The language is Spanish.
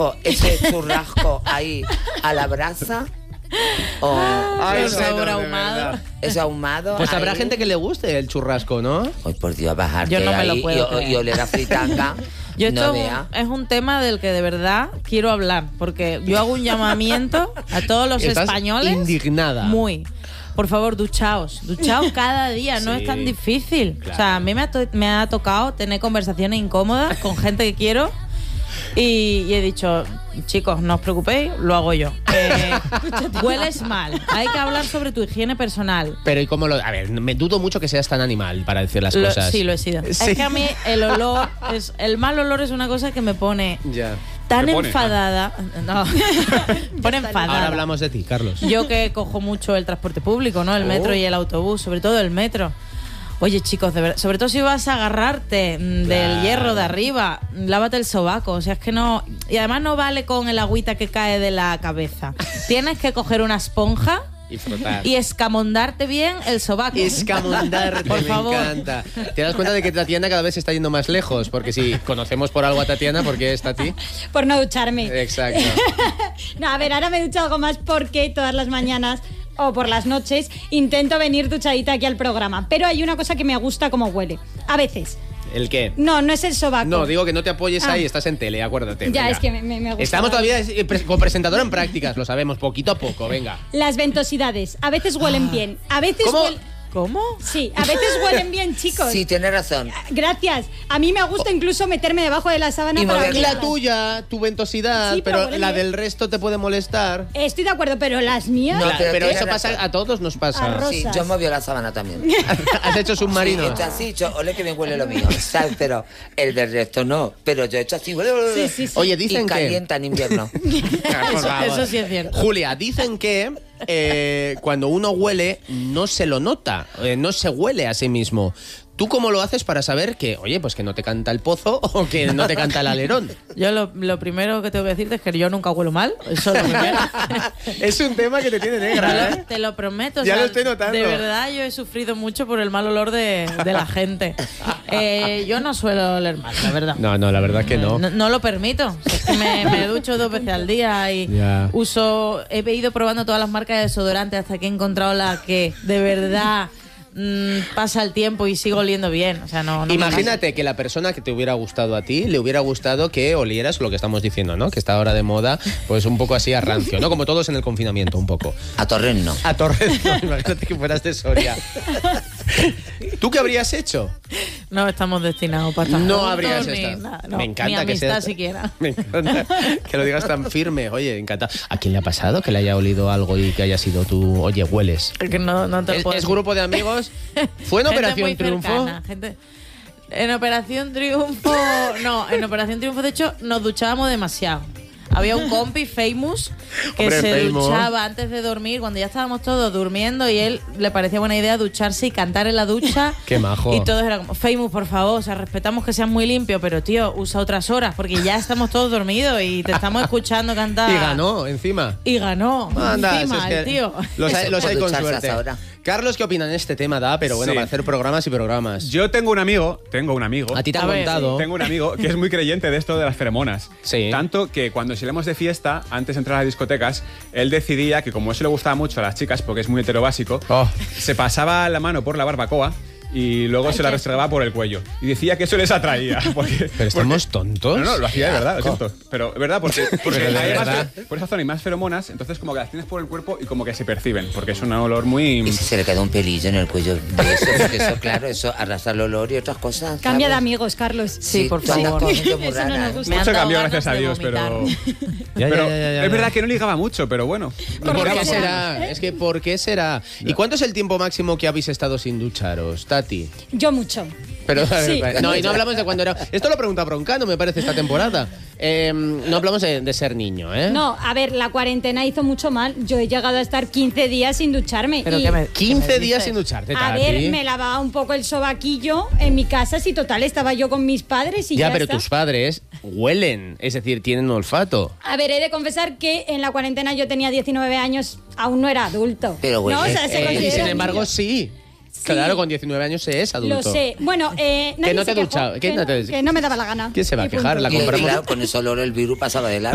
ese churrasco ahí a la brasa. Ay, sabor ahumado. Es ahumado. Pues habrá ahí. gente que le guste el churrasco, ¿no? Ay, por Dios, bajarte Yo no me lo ahí puedo y creer. oler a fritanga. Yo esto No vea. es un tema del que de verdad quiero hablar, porque yo hago un llamamiento a todos los Estás españoles. indignada. Muy. Por favor, duchaos cada día, no Sí, es tan difícil. claro. O sea, a mí me ha tocado tener conversaciones incómodas con gente que quiero y he dicho, chicos, no os preocupéis, lo hago yo. Hueles mal, hay que hablar sobre tu higiene personal. Pero ¿y cómo lo...? A ver, me dudo mucho que seas tan animal para decir las cosas. Sí, lo he sido. Sí. Es que a mí el mal olor es una cosa que me pone Ya. tan Te pone, enfadada. No, pone enfadada. Ahora hablamos de ti, Carlos. Yo que cojo mucho el transporte público, ¿no? El metro y el autobús, sobre todo el metro. Oye, chicos, de verdad, sobre todo si vas a agarrarte del hierro de arriba, lávate el sobaco. O sea, es que no... Y además no vale con el agüita que cae de la cabeza. Tienes que coger una esponja Y frotar. y escamondarte bien el sobaco. Escamondarte, Por me favor. encanta. ¿Te das cuenta de que Tatiana cada vez está yendo más lejos? Porque si conocemos por algo a Tatiana, ¿por qué está a ti? Por no ducharme. Exacto. No, a ver, ahora me ducho algo más porque todas las mañanas o por las noches intento venir duchadita aquí al programa. Pero hay una cosa que me gusta como huele. A veces. ¿El qué? No es el sobaco. No, digo que no te apoyes Ah. ahí, estás en tele, acuérdate. Ya, venga. es que me gusta. Estamos todavía con presentadora en prácticas, lo sabemos, poquito a poco, venga. Las ventosidades. A veces huelen bien. A veces ¿Cómo? ¿Cómo? Sí, a veces huelen bien, chicos. Sí, tienes razón. Gracias. A mí me gusta incluso meterme debajo de la sábana Y para moverla. La olerlas. tuya, tu ventosidad, Sí, pero pero huele la bien. del resto te puede molestar. Estoy de acuerdo, pero las mías... No, Claro, pero pero tienes eso pasa, razón. a todos nos pasa. Arroz. Sí, Rosas. yo movió la sábana también. ¿Has hecho submarinos? Sí, he hecho así, hecho, ole que bien huele lo mío, ¿sabes? Pero el del resto no. Pero yo he hecho así, Sí. Oye, dicen y que... calienta en invierno. Por favor. Eso sí es cierto. Julia, dicen que cuando uno huele no se lo nota, no se huele a sí mismo. ¿Tú cómo lo haces para saber que, oye, pues que no te canta el pozo o que no te canta el alerón? Yo lo primero que tengo que decirte es que yo nunca huelo mal. Eso es lo primero. Es un tema que te tiene negra, ¿eh? Te lo prometo. Ya lo estoy notando. De verdad, yo he sufrido mucho por el mal olor de la gente. Yo no suelo oler mal, la verdad. No, la verdad que no. No lo permito. Es que me ducho 2 veces al día y Ya. he ido probando todas las marcas de desodorante hasta que he encontrado la que de verdad pasa el tiempo y sigo oliendo bien. O sea, no me Imagínate que la persona que te hubiera gustado a ti, le hubiera gustado que olieras lo que estamos diciendo, ¿no? Que está ahora de moda, pues un poco así a rancio, ¿no? Como todos en el confinamiento, un poco. A Torrent no. A Torres, no, imagínate que fueras de Soria. ¿Tú qué habrías hecho? No estamos destinados para estar No juntos, habrías ni estado. nada, no, Me encanta ni que amistad seas... siquiera. Me encanta que lo digas tan firme. Oye, encantado. ¿A quién le ha pasado que le haya olido algo y que haya sido tú? Oye, hueles. Porque no te lo puedo ¿Es decir. grupo de amigos? ¿Fue en Gente Operación muy Triunfo? cercana, en Operación Triunfo, no, en Operación Triunfo de hecho nos duchábamos demasiado. Había un compi, Famous, que Hombre, se Famous. duchaba antes de dormir, cuando ya estábamos todos durmiendo y él le parecía buena idea ducharse y cantar en la ducha. Qué majo. Y todos eran como, Famous, por favor, o sea, respetamos que seas muy limpio, pero tío, usa otras horas, porque ya estamos todos dormidos y te estamos escuchando cantar. Y ganó, encima. Y ganó. Anda, encima, si es que el tío. Los hay Por con ducharse suerte. hasta ahora. Carlos, ¿qué opinan de este tema, da? Pero bueno, Sí. para hacer programas y programas. Yo tengo un amigo. A ti te A han ver, contado. Tengo un amigo que es muy creyente de esto de las feromonas. Sí. Tanto que cuando salimos de fiesta, antes de entrar a las discotecas, él decidía que como eso le gustaba mucho a las chicas, porque es muy heterobásico, Oh. se pasaba la mano por la barbacoa y luego se la restregaba por el cuello. Y decía que eso les atraía. Pero estamos tontos. No, lo hacía de verdad, lo siento. Pero es verdad, porque Pero de hay más verdad. por esa zona hay más feromonas, entonces como que las tienes por el cuerpo y como que se perciben, porque es un olor muy... Y si se le queda un pelillo en el cuello de eso, porque eso, claro, eso arrastra el olor y otras cosas. Cambia de ¿sabes? amigos, Carlos. Sí, por tú andas favor. con gente muy Eso no rara, nos ¿eh? gusta. Me han Mucho dado cambió, ganas gracias a de Dios, pero... vomitar. Pero ya. es verdad que no ligaba mucho, pero bueno. ¿Por qué qué será? Es que ¿por qué será? ¿Y cuánto es el tiempo máximo que habéis estado sin ducharos, Tati? Yo mucho. Pero, Sí. no, y no hablamos de cuando era... Esto lo pregunta Broncano, me parece, esta temporada. No hablamos de ser niño, ¿eh? No, a ver, la cuarentena hizo mucho mal. Yo he llegado a estar 15 días sin ducharme. Pero y, ¿qué me- 15 me días dices? sin ducharte, a Tati. ver, me lavaba un poco el sobaquillo en mi casa. Si total, estaba yo con mis padres y ya Ya, pero está. tus padres huelen, es decir, tienen olfato. A ver, he de confesar que en la cuarentena yo tenía 19 años, aún no era adulto. Pero bueno, ¿no? O sea, se Y considera sin niño. embargo, sí. Sí. Claro, con 19 años se es adulto. Lo sé. Bueno, nadie no se te quejó, duchaba, que no te- que no me daba la gana. ¿Quién se va a Y quejar? punto. La Y compramos. claro, con ese olor el virus pasaba de largo.